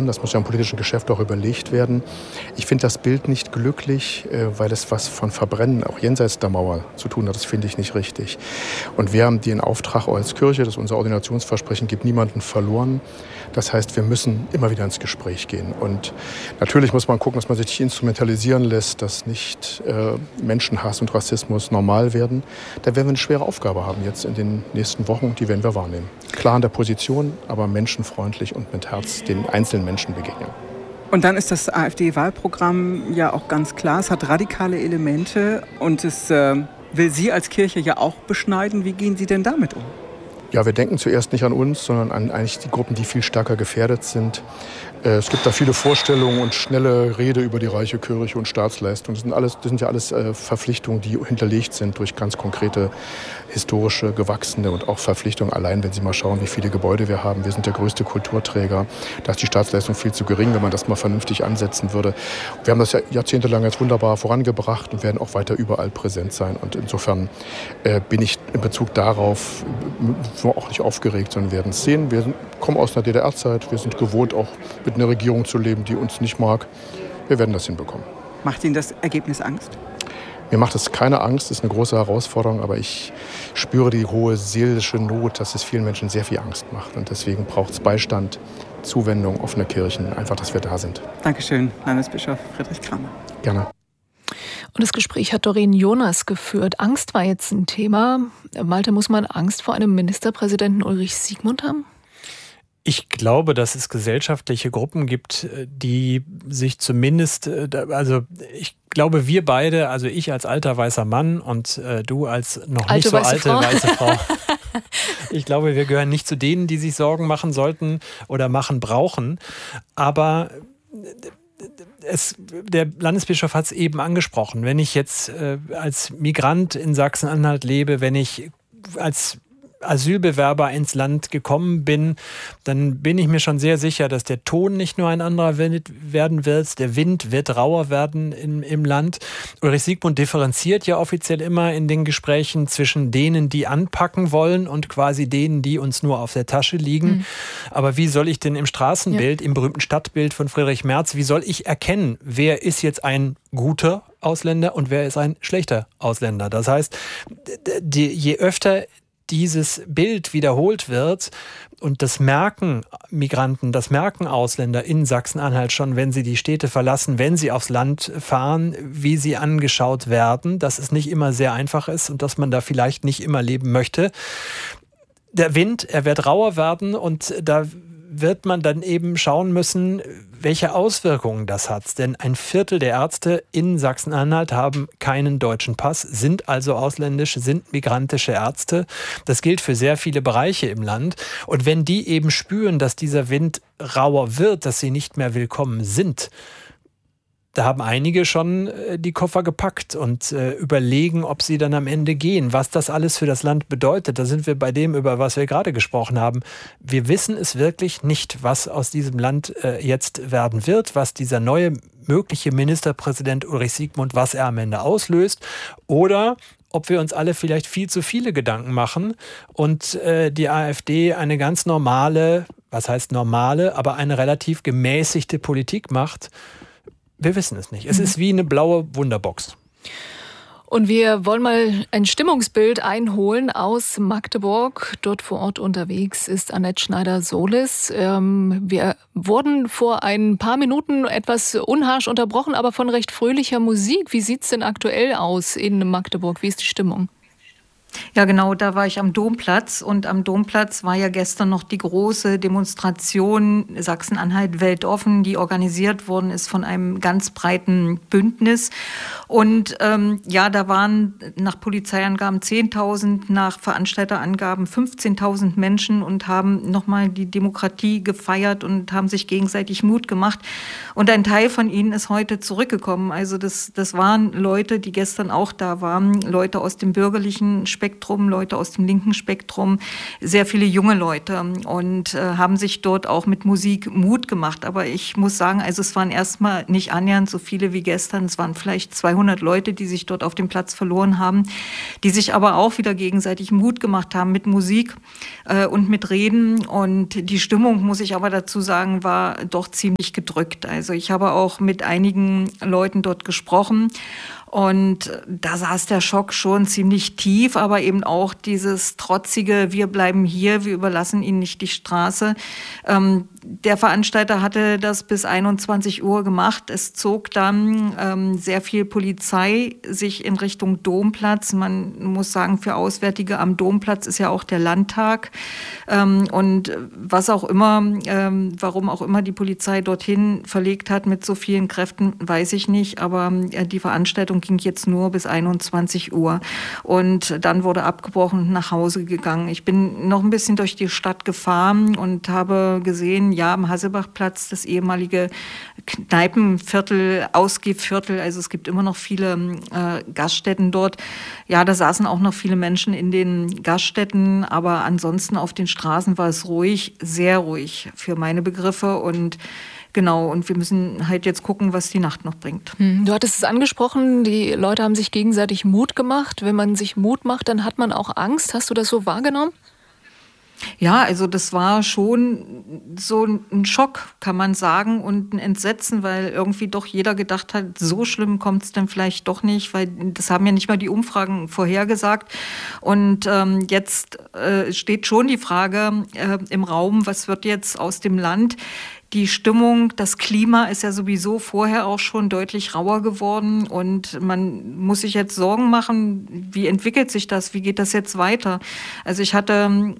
Das muss ja im politischen Geschäft auch überlegt werden. Ich finde das Bild nicht glücklich, weil es was von Verbrennen auch jenseits der Mauer zu tun hat. Das finde ich nicht richtig. Und wir haben den Auftrag als Kirche, das ist unser Ordinationsversprechen, gibt niemanden verloren. Das heißt, wir müssen immer wieder ins Gespräch gehen. Und natürlich muss man gucken, dass man sich nicht instrumentalisieren lässt, dass nicht Menschenhass und Rassismus normal werden. Da werden wir eine schwere Aufgabe haben jetzt in den nächsten Wochen. Die werden wir wahrnehmen. Klar in der Position, aber menschenfreundlich und mit Herz den einzelnen Menschen begegnen. Und dann ist das AfD-Wahlprogramm ja auch ganz klar. Es hat radikale Elemente und es will Sie als Kirche ja auch beschneiden. Wie gehen Sie denn damit um? Ja, wir denken zuerst nicht an uns, sondern an eigentlich die Gruppen, die viel stärker gefährdet sind. Es gibt da viele Vorstellungen und schnelle Rede über die reiche Kirche und Staatsleistung. Das sind ja alles Verpflichtungen, die hinterlegt sind durch ganz konkrete historische, gewachsene und auch Verpflichtungen. Allein, wenn Sie mal schauen, wie viele Gebäude wir haben. Wir sind der größte Kulturträger. Da ist die Staatsleistung viel zu gering, wenn man das mal vernünftig ansetzen würde. Wir haben das ja jahrzehntelang jetzt wunderbar vorangebracht und werden auch weiter überall präsent sein. Und insofern bin ich in Bezug darauf auch nicht aufgeregt, sondern werden es sehen. Wir kommen aus einer DDR-Zeit. Wir sind gewohnt, auch mit einer Regierung zu leben, die uns nicht mag. Wir werden das hinbekommen. Macht Ihnen das Ergebnis Angst? Mir macht es keine Angst, das ist eine große Herausforderung, aber ich spüre die hohe seelische Not, dass es vielen Menschen sehr viel Angst macht. Und deswegen braucht es Beistand, Zuwendung, offene Kirchen, einfach, dass wir da sind. Dankeschön, Landesbischof Friedrich Kramer. Gerne. Und das Gespräch hat Doreen Jonas geführt. Angst war jetzt ein Thema. Malte, muss man Angst vor einem Ministerpräsidenten Ulrich Siegmund haben? Ich glaube, dass es gesellschaftliche Gruppen gibt, die sich zumindest, also ich glaube, wir beide, also ich als alter weißer Mann und du als noch nicht so alte weiße Frau, ich glaube, wir gehören nicht zu denen, die sich Sorgen machen sollten oder machen brauchen. Aber der Landesbischof hat es eben angesprochen. Wenn ich jetzt als Migrant in Sachsen-Anhalt lebe, wenn ich als Asylbewerber ins Land gekommen bin, dann bin ich mir schon sehr sicher, dass der Ton nicht nur ein anderer werden wird, der Wind wird rauer werden im Land. Ulrich Siegmund differenziert ja offiziell immer in den Gesprächen zwischen denen, die anpacken wollen und quasi denen, die uns nur auf der Tasche liegen. Aber wie soll ich denn im Straßenbild, im berühmten Stadtbild von Friedrich Merz, wie soll ich erkennen, wer ist jetzt ein guter Ausländer und wer ist ein schlechter Ausländer? Das heißt, je öfter dieses Bild wiederholt wird und das merken Migranten, das merken Ausländer in Sachsen-Anhalt schon, wenn sie die Städte verlassen, wenn sie aufs Land fahren, wie sie angeschaut werden, dass es nicht immer sehr einfach ist und dass man da vielleicht nicht immer leben möchte. Der Wind, er wird rauer werden und da wird man dann eben schauen müssen, welche Auswirkungen das hat. Denn ein Viertel der Ärzte in Sachsen-Anhalt haben keinen deutschen Pass, sind also ausländisch, sind migrantische Ärzte. Das gilt für sehr viele Bereiche im Land. Und wenn die eben spüren, dass dieser Wind rauer wird, dass sie nicht mehr willkommen sind, da haben einige schon die Koffer gepackt und überlegen, ob sie dann am Ende gehen. Was das alles für das Land bedeutet, da sind wir bei dem, über was wir gerade gesprochen haben. Wir wissen es wirklich nicht, was aus diesem Land jetzt werden wird, was dieser neue mögliche Ministerpräsident Ulrich Siegmund, was er am Ende auslöst. Oder ob wir uns alle vielleicht viel zu viele Gedanken machen und die AfD eine ganz normale, was heißt normale, aber eine relativ gemäßigte Politik macht. Wir wissen es nicht. Es ist wie eine blaue Wunderbox. Und wir wollen mal ein Stimmungsbild einholen aus Magdeburg. Dort vor Ort unterwegs ist Annette Schneider-Solis. Wir wurden vor ein paar Minuten etwas unharsch unterbrochen, aber von recht fröhlicher Musik. Wie sieht's denn aktuell aus in Magdeburg? Wie ist die Stimmung? Ja, genau, da war ich am Domplatz und am Domplatz war ja gestern noch die große Demonstration Sachsen-Anhalt weltoffen, die organisiert worden ist von einem ganz breiten Bündnis. Und da waren nach Polizeiangaben 10.000, nach Veranstalterangaben 15.000 Menschen und haben nochmal die Demokratie gefeiert und haben sich gegenseitig Mut gemacht. Und ein Teil von ihnen ist heute zurückgekommen. Also das waren Leute, die gestern auch da waren, Leute aus dem bürgerlichen Spektrum, Leute aus dem linken Spektrum, sehr viele junge Leute und haben sich dort auch mit Musik Mut gemacht. Aber ich muss sagen, also es waren erstmal nicht annähernd so viele wie gestern. Es waren vielleicht 200 Leute, die sich dort auf dem Platz verloren haben, die sich aber auch wieder gegenseitig Mut gemacht haben mit Musik und mit Reden. Und die Stimmung, muss ich aber dazu sagen, war doch ziemlich gedrückt. Also ich habe auch mit einigen Leuten dort gesprochen. Und da saß der Schock schon ziemlich tief, aber eben auch dieses trotzige, wir bleiben hier, wir überlassen ihnen nicht die Straße. Der Veranstalter hatte das bis 21 Uhr gemacht. Es zog dann sehr viel Polizei sich in Richtung Domplatz. Man muss sagen, für Auswärtige am Domplatz ist ja auch der Landtag. Und was auch immer, warum auch immer die Polizei dorthin verlegt hat mit so vielen Kräften, weiß ich nicht. Aber die Veranstaltung ging jetzt nur bis 21 Uhr. Und dann wurde abgebrochen und nach Hause gegangen. Ich bin noch ein bisschen durch die Stadt gefahren und habe gesehen, ja, am Hasselbachplatz, das ehemalige Kneipenviertel, Ausgehviertel, also es gibt immer noch viele Gaststätten dort. Ja, da saßen auch noch viele Menschen in den Gaststätten, aber ansonsten auf den Straßen war es ruhig, sehr ruhig für meine Begriffe und genau, und wir müssen halt jetzt gucken, was die Nacht noch bringt. Du hattest es angesprochen, die Leute haben sich gegenseitig Mut gemacht. Wenn man sich Mut macht, dann hat man auch Angst. Hast du das so wahrgenommen? Ja, also das war schon so ein Schock, kann man sagen, und ein Entsetzen, weil irgendwie doch jeder gedacht hat, so schlimm kommt es dann vielleicht doch nicht, weil das haben ja nicht mal die Umfragen vorhergesagt. Und jetzt steht schon die Frage im Raum, was wird jetzt aus dem Land? Die Stimmung, das Klima ist ja sowieso vorher auch schon deutlich rauer geworden und man muss sich jetzt Sorgen machen, wie entwickelt sich das, wie geht das jetzt weiter? Also ich hatte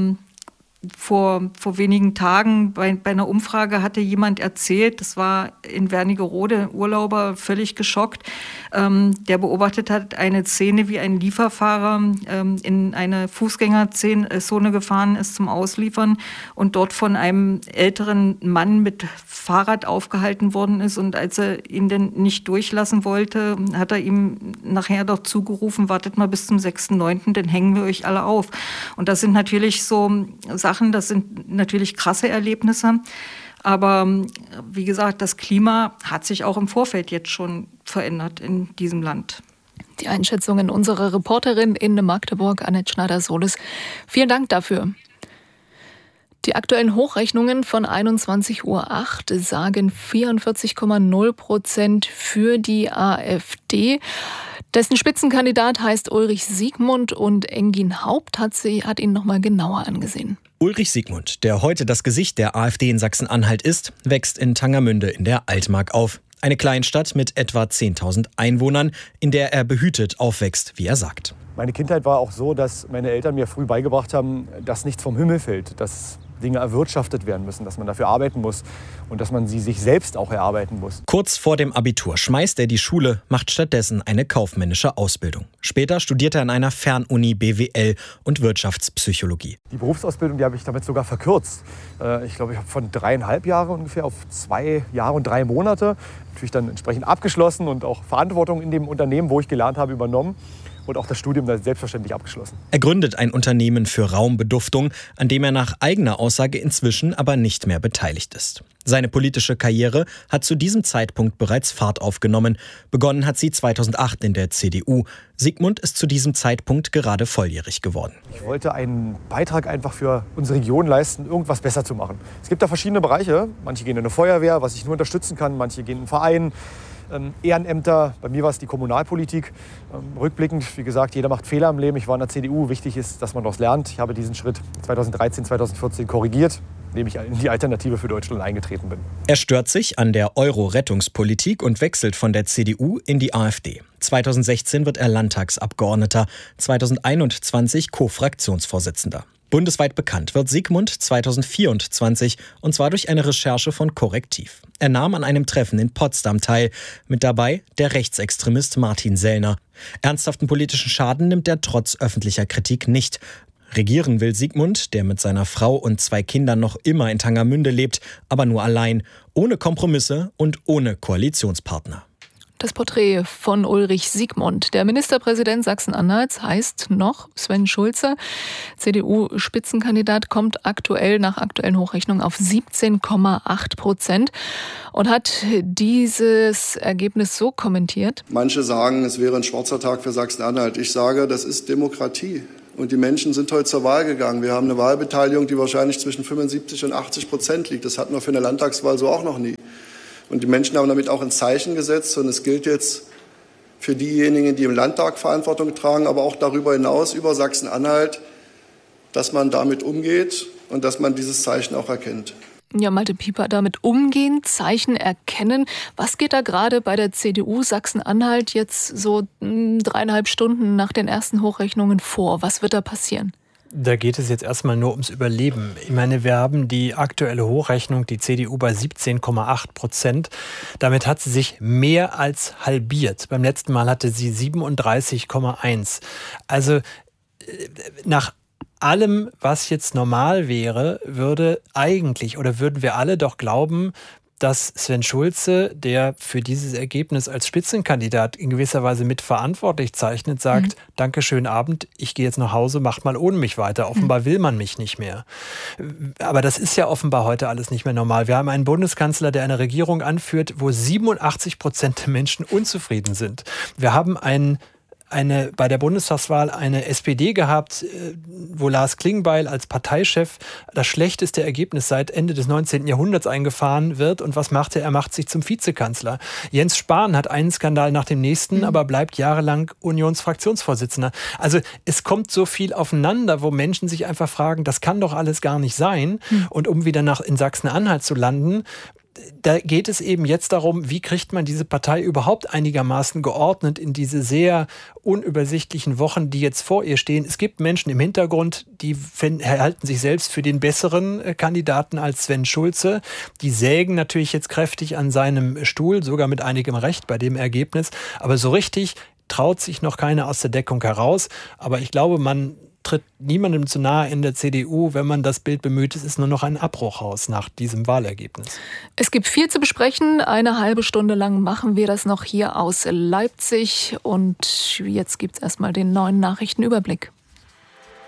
vor wenigen Tagen bei einer Umfrage hatte jemand erzählt, das war in Wernigerode, Urlauber, völlig geschockt, der beobachtet hat eine Szene, wie ein Lieferfahrer in eine Fußgängerzone gefahren ist zum Ausliefern und dort von einem älteren Mann mit Fahrrad aufgehalten worden ist und als er ihn denn nicht durchlassen wollte, hat er ihm nachher doch zugerufen, wartet mal bis zum 6.9., dann hängen wir euch alle auf. Und das sind natürlich so Sachen, das sind natürlich krasse Erlebnisse. Aber wie gesagt, das Klima hat sich auch im Vorfeld jetzt schon verändert in diesem Land. Die Einschätzungen unserer Reporterin in Magdeburg, Annette Schneider-Soles. Vielen Dank dafür. Die aktuellen Hochrechnungen von 21.08 Uhr sagen 44,0% für die AfD. Dessen Spitzenkandidat heißt Ulrich Siegmund und Engin Haupt hat ihn noch mal genauer angesehen. Ulrich Siegmund, der heute das Gesicht der AfD in Sachsen-Anhalt ist, wächst in Tangermünde in der Altmark auf. Eine Kleinstadt mit etwa 10.000 Einwohnern, in der er behütet aufwächst, wie er sagt. Meine Kindheit war auch so, dass meine Eltern mir früh beigebracht haben, dass nichts vom Himmel fällt, dass Dinge erwirtschaftet werden müssen, dass man dafür arbeiten muss und dass man sie sich selbst auch erarbeiten muss. Kurz vor dem Abitur schmeißt er die Schule, macht stattdessen eine kaufmännische Ausbildung. Später studiert er an einer Fernuni BWL und Wirtschaftspsychologie. Die Berufsausbildung, die habe ich damit sogar verkürzt. Ich glaube, ich habe von 3,5 Jahre ungefähr auf 2 Jahre und 3 Monate natürlich dann entsprechend abgeschlossen und auch Verantwortung in dem Unternehmen, wo ich gelernt habe, übernommen. Und auch das Studium dann selbstverständlich abgeschlossen. Er gründet ein Unternehmen für Raumbeduftung, an dem er nach eigener Aussage inzwischen aber nicht mehr beteiligt ist. Seine politische Karriere hat zu diesem Zeitpunkt bereits Fahrt aufgenommen. Begonnen hat sie 2008 in der CDU. Siegmund ist zu diesem Zeitpunkt gerade volljährig geworden. Ich wollte einen Beitrag einfach für unsere Region leisten, irgendwas besser zu machen. Es gibt da verschiedene Bereiche. Manche gehen in eine Feuerwehr, was ich nur unterstützen kann. Manche gehen in einen Verein. Ehrenämter, bei mir war es die Kommunalpolitik. Rückblickend, wie gesagt, jeder macht Fehler im Leben. Ich war in der CDU, wichtig ist, dass man daraus lernt. Ich habe diesen Schritt 2013, 2014 korrigiert, indem ich in die Alternative für Deutschland eingetreten bin. Er stört sich an der Euro-Rettungspolitik und wechselt von der CDU in die AfD. 2016 wird er Landtagsabgeordneter, 2021 Co-Fraktionsvorsitzender. Bundesweit bekannt wird Siegmund 2024 und zwar durch eine Recherche von Korrektiv. Er nahm an einem Treffen in Potsdam teil. Mit dabei der Rechtsextremist Martin Sellner. Ernsthaften politischen Schaden nimmt er trotz öffentlicher Kritik nicht. Regieren will Siegmund, der mit seiner Frau und 2 Kindern noch immer in Tangermünde lebt, aber nur allein, ohne Kompromisse und ohne Koalitionspartner. Das Porträt von Ulrich Siegmund. Der Ministerpräsident Sachsen-Anhalts heißt noch Sven Schulze. CDU-Spitzenkandidat, kommt aktuell nach aktuellen Hochrechnungen auf 17,8% und hat dieses Ergebnis so kommentiert. Manche sagen, es wäre ein schwarzer Tag für Sachsen-Anhalt. Ich sage, das ist Demokratie. Und die Menschen sind heute zur Wahl gegangen. Wir haben eine Wahlbeteiligung, die wahrscheinlich zwischen 75% und 80% liegt. Das hatten wir für eine Landtagswahl so auch noch nie. Und die Menschen haben damit auch ein Zeichen gesetzt. Und es gilt jetzt für diejenigen, die im Landtag Verantwortung tragen, aber auch darüber hinaus, über Sachsen-Anhalt, dass man damit umgeht und dass man dieses Zeichen auch erkennt. Ja, Malte Pieper, damit umgehen, Zeichen erkennen. Was geht da gerade bei der CDU Sachsen-Anhalt jetzt so 3,5 Stunden nach den ersten Hochrechnungen vor? Was wird da passieren? Da geht es jetzt erstmal nur ums Überleben. Ich meine, wir haben die aktuelle Hochrechnung, die CDU bei 17,8%. Damit hat sie sich mehr als halbiert. Beim letzten Mal hatte sie 37,1%. Also nach allem, was jetzt normal wäre, würden wir alle doch glauben, dass Sven Schulze, der für dieses Ergebnis als Spitzenkandidat in gewisser Weise mitverantwortlich zeichnet, sagt, Danke, schönen Abend, ich gehe jetzt nach Hause, macht mal ohne mich weiter. Offenbar will man mich nicht mehr. Aber das ist ja offenbar heute alles nicht mehr normal. Wir haben einen Bundeskanzler, der eine Regierung anführt, wo 87% der Menschen unzufrieden sind. Wir haben bei der Bundestagswahl eine SPD gehabt, wo Lars Klingbeil als Parteichef das schlechteste Ergebnis seit Ende des 19. Jahrhunderts eingefahren wird. Und was macht er? Er macht sich zum Vizekanzler. Jens Spahn hat einen Skandal nach dem nächsten, aber bleibt jahrelang Unionsfraktionsvorsitzender. Also es kommt so viel aufeinander, wo Menschen sich einfach fragen, das kann doch alles gar nicht sein. Und um wieder in Sachsen-Anhalt zu landen, da geht es eben jetzt darum, wie kriegt man diese Partei überhaupt einigermaßen geordnet in diese sehr unübersichtlichen Wochen, die jetzt vor ihr stehen. Es gibt Menschen im Hintergrund, die halten sich selbst für den besseren Kandidaten als Sven Schulze. Die sägen natürlich jetzt kräftig an seinem Stuhl, sogar mit einigem Recht bei dem Ergebnis. Aber so richtig traut sich noch keiner aus der Deckung heraus. Aber ich glaube, man tritt niemandem zu nahe in der CDU, wenn man das Bild bemüht. Es ist nur noch ein Abbruchhaus nach diesem Wahlergebnis. Es gibt viel zu besprechen. Eine halbe Stunde lang machen wir das noch hier aus Leipzig. Und jetzt gibt es erstmal den neuen Nachrichtenüberblick.